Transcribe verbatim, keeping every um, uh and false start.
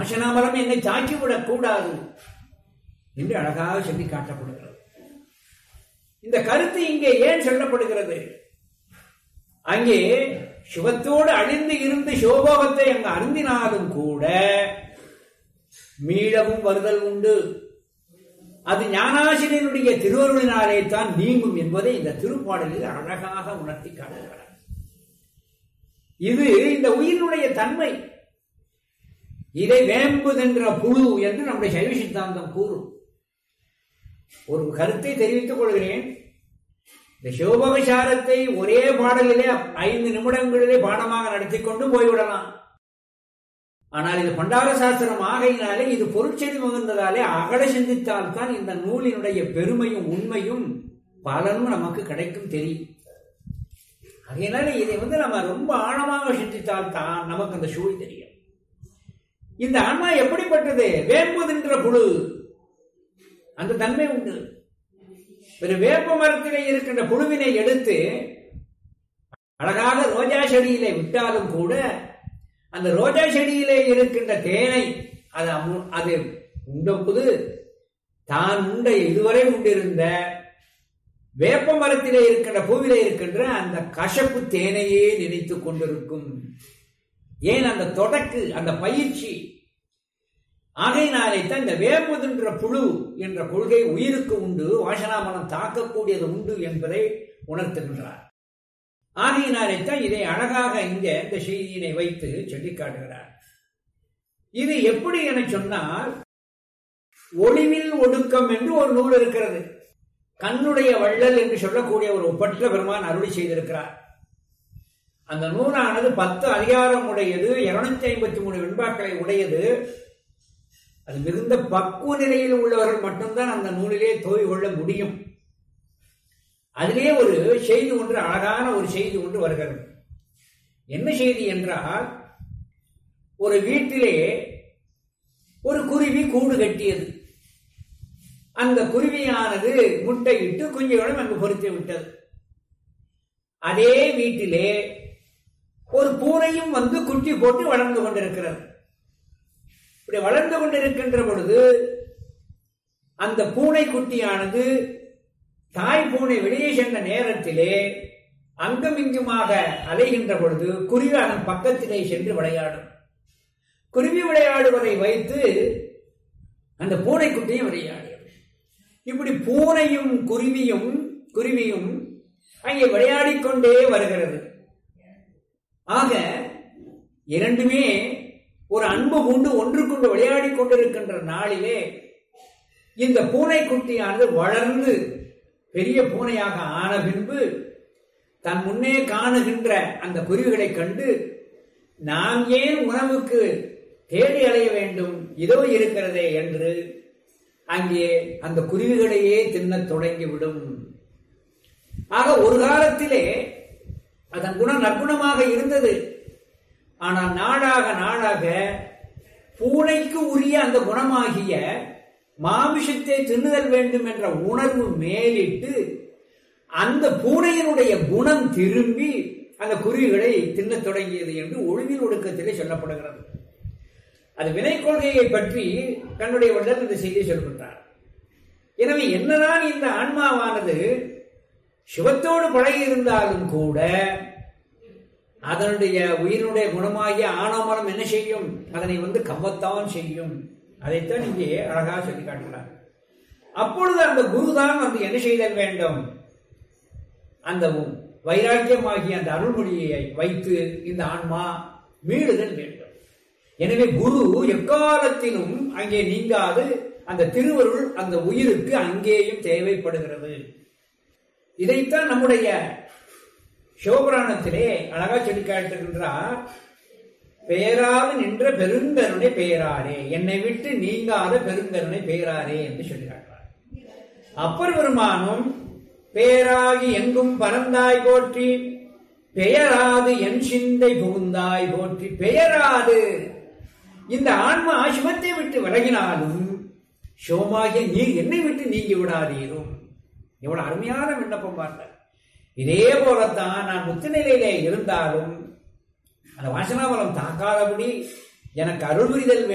வாசனாமலம் என்னை தாக்கிவிடக் கூடாது என்று அழகாக சொல்லி காட்டப்படுகிறது. இந்த கருத்து இங்கே ஏன் சொல்லப்படுகிறது? அங்கே சிவத்தோடு அழிந்து இருந்து சோபோகத்தை அங்கு அருந்தினாலும் கூட மீளவும் வருதல் உண்டு. அது ஞானாசிரியனுடைய திருவருளினாலே தான் நீங்கும் என்பதை இந்த திருப்பாடலில் அழகாக உணர்த்தி காட்டுகிறார். இது இந்த உயிரினுடைய தன்மை. இதை வேம்புதென்ற புழு என்று நம்முடைய சைவ சித்தாந்தம் கூறும். ஒரு கருத்தை தெரிவித்துக் கொள்கிறேன். இந்த சிவபகசாரத்தை ஒரே பாடலிலே ஐந்து நிமிடங்களிலே பாடமாக நடத்தி கொண்டு போய்விடலாம். ஆனால் இது பண்டார சாஸ்திரம் ஆகையினாலே, இது பொருட்செய்தி மிகுந்ததாலே அகட சிந்தித்தால் தான் இந்த நூலினுடைய பெருமையும் உண்மையும் பலனும் நமக்கு கிடைக்கும் தெரியும். ஆகையினாலே இதை வந்து நம்ம ரொம்ப ஆழமாக சிந்தித்தால் தான் நமக்கு அந்த சுவை தெரியும். இந்த ஆன்மா எப்படிப்பட்டது? வேம்புதென்ற புழு, அந்த தன்மை உண்டு. ஒரு வேப்ப மரத்திலே இருக்கின்ற புழுவினை எடுத்து அழகாக ரோஜா செடியிலே விட்டாலும் கூட அந்த ரோஜா செடியிலே இருக்கின்ற தேனை அது அது உண்டபோது தான் உண்ட இதுவரை உண்டிருந்த வேப்ப மரத்திலே இருக்கின்ற பூவிலே இருக்கின்ற அந்த கசப்பு தேனையே நினைத்துக் கொண்டிருக்கும். ஏன்? அந்த தொடக்கு, அந்த பயிற்சி. ஆகையினாலே தான் இந்த வேம்புதென்ற புழு என்ற கொள்கை உயிருக்கு உண்டு, வாசனாமலம் தாக்கக்கூடியது உண்டு என்பதை உணர்த்துகின்றார். ஆகையினாலே தான் இதை அழகாக இங்கே இந்த செய்தியினை வைத்து சொல்லி காட்டுகிறார். இது எப்படி என சொன்னால், ஒளிவில் ஒடுக்கம் என்று ஒரு நூல் இருக்கிறது. கண்ணுடைய வள்ளல் என்று சொல்லக்கூடிய ஒரு ஒப்பற்ற பெருமான் அருளி செய்திருக்கிறார். அந்த நூலானது பத்து அதிகாரம் உடையது, இருநூத்தி ஐம்பத்தி மூணு வெண்பாக்களை உடையது. அது மிகுந்த பக்குவ நிலையில் உள்ளவர்கள் மட்டும்தான் அந்த நூலிலே தோய் கொள்ள முடியும். அதிலே ஒரு செய்தி ஒன்று, அழகான ஒரு செய்தி ஒன்று வருகிறது. என்ன செய்தி என்றால், ஒரு வீட்டிலே ஒரு குருவி கூடு கட்டியது. அந்த குருவியானது முட்டையிட்டு குஞ்சுகளும் அங்கு பொறித்து விட்டது. அதே வீட்டிலே ஒரு பூனையும் வந்து குட்டி போட்டு வளர்ந்து கொண்டிருக்கிறது. இப்படி வளர்ந்து கொண்டிருக்கின்ற பொழுது அந்த பூனை குட்டியானது தாய் பூனை வெளியே சென்ற நேரத்திலே அங்கும் இங்குமாக அலைகின்ற பொழுது குருவி அதன் பக்கத்திலே சென்று விளையாடும். குருவி விளையாடுவதை வைத்து அந்த பூனை குட்டியும் விளையாடும். இப்படி பூனையும் குருவியும் குருவியும் அங்கே விளையாடிக்கொண்டே வருகிறது. ஆக இரண்டுமே ஒரு அன்பு கொண்டு ஒன்று கொண்டு விளையாடி கொண்டிருக்கின்ற நாளிலே இந்த பூனை குட்டியானது வளர்ந்து பெரிய பூனையாக ஆன பின்பு தன் முன்னே காணுகின்ற அந்த குருவிகளை கண்டு, நாம் ஏன் உணவுக்கு தேடி அலைய வேண்டும், இதோ இருக்கிறதே என்று அங்கே அந்த குருவிகளையே தின்னத் தொடங்கிவிடும். ஆக ஒரு காலத்திலே அதன் குணம் நற்குணமாக இருந்தது. ஆனால் நாளாக நாளாக பூனைக்கு உரிய அந்த குணமாகிய மாமிசத்தை தின்னுதல் வேண்டும் என்ற உணர்வு மேலிட்டு அந்த பூனையினுடைய குணம் திரும்பி அந்த குருவிகளை தின்னத் தொடங்கியது என்று ஒழுங்கில் ஒடுக்கத்திலே சொல்லப்படுகிறது. அது வினை கொள்கையை பற்றி தன்னுடைய வள்ளல் இந்த செய்தியை சொல்கின்றார். எனவே என்னதான் இந்த ஆன்மாவானது சிவத்தோடு பழகி இருந்தாலும் கூட அதனுடைய உயிரினுடைய குணமாகிய ஆணவமலம் என்ன செய்யும்? அதனை வந்து கவ்வத்தான் செய்யும். அதைத்தான் இங்கே அழகாக சொல்லி காட்டுகிறார். அப்பொழுது அந்த குருதான் வந்து என்ன செய்தல் வேண்டும்? அந்த வைராக்கியமாகிய அந்த அருள்மொழியை வைத்து இந்த ஆன்மா மீளுதல் வேண்டும். எனவே குரு எக்காலத்திலும் அங்கே நீங்காது அந்த திருவருள் அந்த உயிருக்கு அங்கேயும் தேவைப்படுகிறது. இதைத்தான் நம்முடைய சிவபுராணத்திலே அழகா சொல்லி காட்டுகின்றார். பெயராது நின்ற பெருங்கருணை பெயராரே, என்னை விட்டு நீங்காத பெருங்கருணை பெயராரே என்று சொல்லி காட்டுறார். அப்பர் பெருமானும் பெயராகி எங்கும் பரந்தாய் போற்றி, பெயராது என் சிந்தை புகுந்தாய் போற்றி. பெயராது இந்த ஆன்மா சிவத்தை விட்டு விலகினாலும் சிவமாகிய நீர் என்னை விட்டு நீங்கி விடாதீரும். எவ்வளவு அருமையான விண்ணப்பம் பார்த்தார். இதே போலத்தான் நான் முத்து நிலையிலே இருந்தாலும் அந்த வாசனாபலம் தாக்காதபடி எனக்கு அருள் புரிதல்